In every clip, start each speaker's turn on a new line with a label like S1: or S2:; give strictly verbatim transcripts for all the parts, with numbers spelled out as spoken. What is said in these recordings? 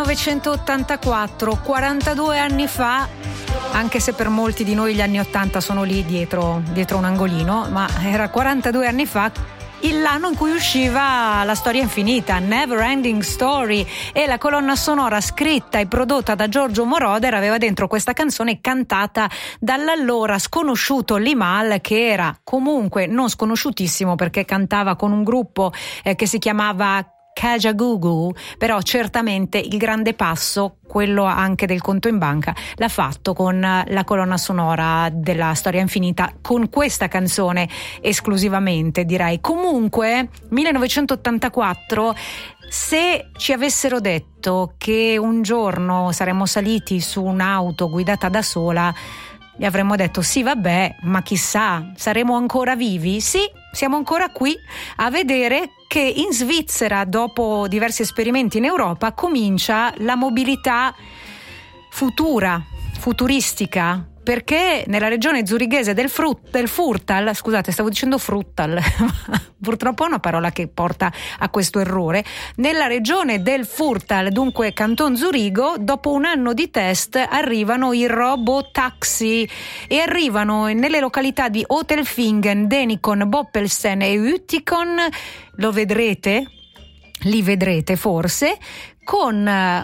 S1: millenovecentottantaquattro, quarantadue anni fa, anche se per molti di noi gli anni ottanta sono lì dietro, dietro un angolino, ma era quarantadue anni fa l'anno in cui usciva La storia infinita, Never Ending Story, e la colonna sonora scritta e prodotta da Giorgio Moroder aveva dentro questa canzone cantata dall'allora sconosciuto Limahl, che era comunque non sconosciutissimo perché cantava con un gruppo eh, che si chiamava Kajagoogoo, però certamente il grande passo, quello anche del conto in banca, l'ha fatto con la colonna sonora della Storia Infinita, con questa canzone esclusivamente, direi. Comunque millenovecentottantaquattro, se ci avessero detto che un giorno saremmo saliti su un'auto guidata da sola, gli avremmo detto sì, vabbè, ma chissà, saremo ancora vivi? Sì, siamo ancora qui a vedere che in Svizzera, dopo diversi esperimenti in Europa, comincia la mobilità futura, futuristica, perché nella regione zurighese del, Frut, del Furtal, scusate, stavo dicendo Fruttal, purtroppo è una parola che porta a questo errore, nella regione del Furtal, dunque Canton Zurigo, dopo un anno di test arrivano i robotaxi e arrivano nelle località di Hotelfingen, Denikon, Boppelsen e Utikon, lo vedrete, li vedrete forse, con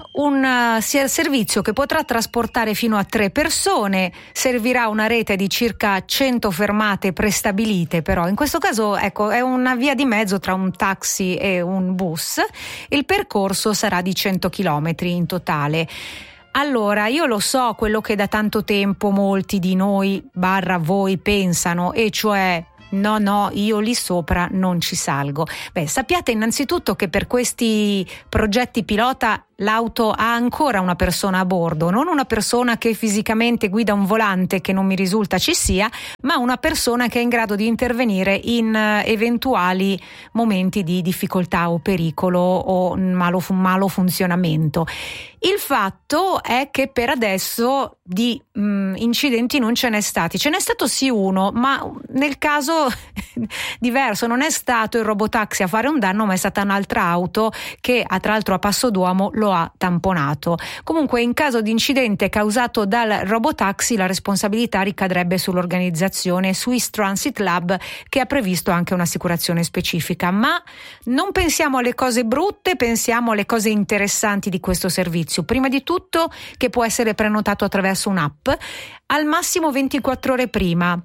S1: un servizio che potrà trasportare fino a tre persone, servirà una rete di circa cento fermate prestabilite, però in questo caso ecco è una via di mezzo tra un taxi e un bus. Il percorso sarà di cento chilometri in totale. Allora, io lo so quello che da tanto tempo molti di noi barra voi pensano, e cioè no, no, io lì sopra non ci salgo. Beh, sappiate innanzitutto che per questi progetti pilota l'auto ha ancora una persona a bordo, non una persona che fisicamente guida un volante, che non mi risulta ci sia, ma una persona che è in grado di intervenire in eventuali momenti di difficoltà o pericolo o malo, malo funzionamento. Il fatto è che per adesso di mh, incidenti non ce n'è stati. Ce n'è stato sì uno, ma nel caso diverso, non è stato il robotaxi a fare un danno, ma è stata un'altra auto che tra l'altro a passo d'uomo lo ha tamponato. Comunque in caso di incidente causato dal robotaxi la responsabilità ricadrebbe sull'organizzazione Swiss Transit Lab, che ha previsto anche un'assicurazione specifica. Ma non pensiamo alle cose brutte, pensiamo alle cose interessanti di questo servizio. Prima di tutto che può essere prenotato attraverso un'app al massimo ventiquattro ore prima,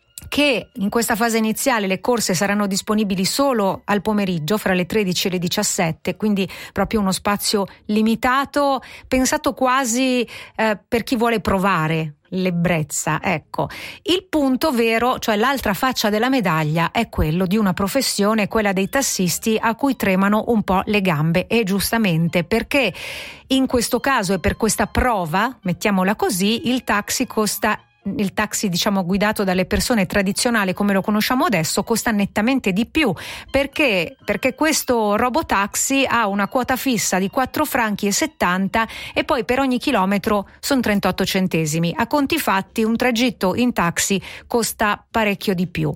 S1: che in questa fase iniziale le corse saranno disponibili solo al pomeriggio fra le tredici e le diciassette, quindi proprio uno spazio limitato, pensato quasi eh, per chi vuole provare l'ebbrezza. Ecco, il punto vero, cioè l'altra faccia della medaglia, è quello di una professione, quella dei tassisti, a cui tremano un po' le gambe, e giustamente, perché in questo caso e per questa prova, mettiamola così, il taxi costa il taxi diciamo guidato dalle persone tradizionali come lo conosciamo adesso costa nettamente di più, perché perché questo robotaxi ha una quota fissa di quattro franchi e settanta e poi per ogni chilometro sono trentotto centesimi. A conti fatti un tragitto in taxi costa parecchio di più.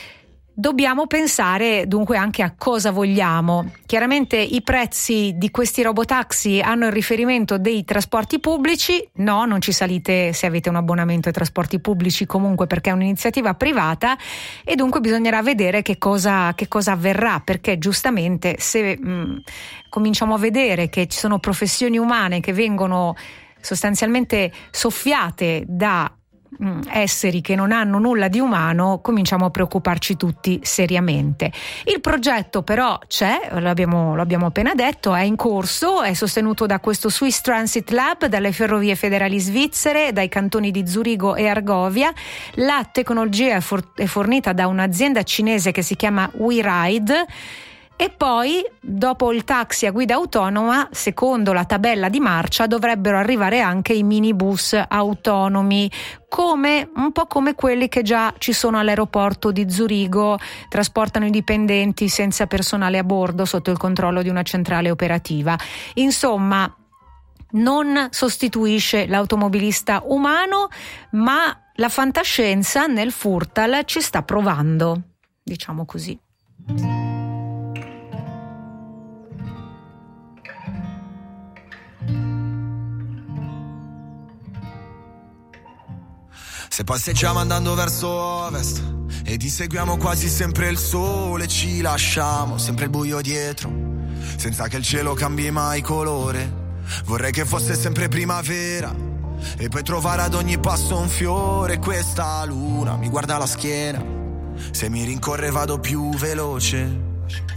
S1: Dobbiamo pensare dunque anche a cosa vogliamo. Chiaramente i prezzi di questi robotaxi hanno il riferimento dei trasporti pubblici. No, non ci salite se avete un abbonamento ai trasporti pubblici, comunque, perché è un'iniziativa privata, e dunque bisognerà vedere che cosa, che cosa avverrà, perché giustamente se mh, cominciamo a vedere che ci sono professioni umane che vengono sostanzialmente soffiate da esseri che non hanno nulla di umano, cominciamo a preoccuparci tutti seriamente. Il progetto però c'è, l'abbiamo, l'abbiamo appena detto, è in corso, è sostenuto da questo Swiss Transit Lab, dalle ferrovie federali svizzere, dai cantoni di Zurigo e Argovia. La tecnologia è, for- è fornita da un'azienda cinese che si chiama WeRide. E poi, dopo il taxi a guida autonoma, secondo la tabella di marcia, dovrebbero arrivare anche i minibus autonomi, come un po' come quelli che già ci sono all'aeroporto di Zurigo, trasportano i dipendenti senza personale a bordo sotto il controllo di una centrale operativa. Insomma, non sostituisce l'automobilista umano, ma la fantascienza nel Furtal ci sta provando, diciamo così.
S2: Se passeggiamo andando verso ovest e ti seguiamo quasi sempre il sole, ci lasciamo sempre il buio dietro, senza che il cielo cambi mai colore. Vorrei che fosse sempre primavera e poi trovare ad ogni passo un fiore. Questa luna mi guarda la schiena, se mi rincorre vado più veloce.